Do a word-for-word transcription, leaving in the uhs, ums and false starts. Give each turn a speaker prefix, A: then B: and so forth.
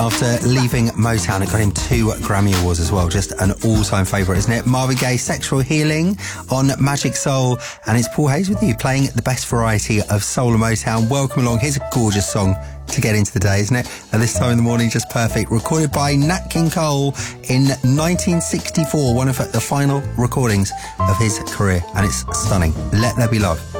A: After leaving Motown, it got him two Grammy Awards as well. Just an all-time favourite, isn't it? Marvin Gaye, Sexual Healing on Magic Soul. And it's Paul Hayes with you, playing the best variety of soul and Motown. Welcome along. Here's a gorgeous song to get into the day, isn't it? At this time in the morning, just perfect. Recorded by Nat King Cole in nineteen sixty-four, one of the final recordings of his career. And it's stunning. Let There Be Love.